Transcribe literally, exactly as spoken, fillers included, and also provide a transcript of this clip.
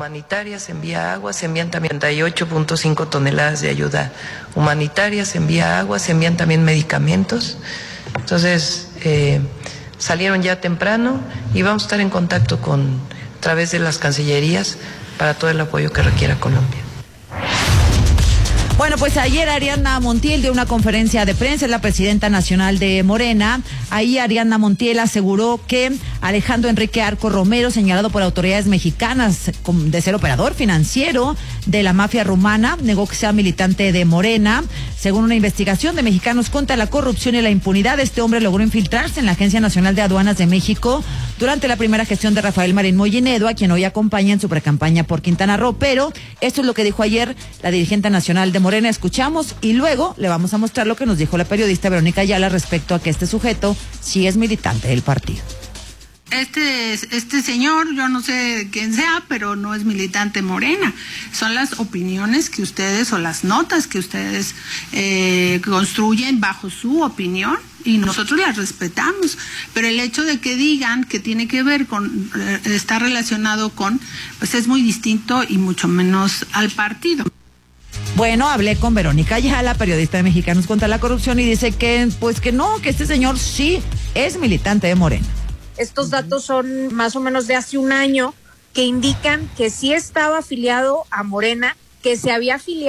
humanitaria, se envía agua, se envían también treinta y ocho punto cinco toneladas de ayuda humanitaria, se envía agua, se envían también medicamentos. Entonces, eh, salieron ya temprano y vamos a estar en contacto con, a través de las cancillerías para todo el apoyo que requiera Colombia. Bueno, pues ayer Ariadna Montiel dio una conferencia de prensa, es la presidenta nacional de Morena. Ahí Ariadna Montiel aseguró que Alejandro Enrique Arco Romero, señalado por autoridades mexicanas de ser operador financiero de la mafia rumana, negó que sea militante de Morena. Según una investigación de Mexicanos contra la Corrupción y la Impunidad, este hombre logró infiltrarse en la Agencia Nacional de Aduanas de México durante la primera gestión de Rafael Marín Mollinedo, a quien hoy acompaña en su precampaña por Quintana Roo. Pero esto es lo que dijo ayer la dirigente nacional de Morena. Escuchamos y luego le vamos a mostrar lo que nos dijo la periodista Verónica Ayala respecto a que este sujeto sí es militante del partido. Este, este señor, yo no sé quién sea, pero no es militante Morena. Son las opiniones que ustedes o las notas que ustedes eh, construyen bajo su opinión y nosotros las respetamos. Pero el hecho de que digan que tiene que ver con, eh, está relacionado con, pues es muy distinto y mucho menos al partido. Bueno, hablé con Verónica Ayala, periodista de Mexicanos contra la Corrupción, y dice que, pues que no, que este señor sí es militante de Morena. Estos datos son más o menos de hace un año que indican que sí estaba afiliado a Morena, que se había afiliado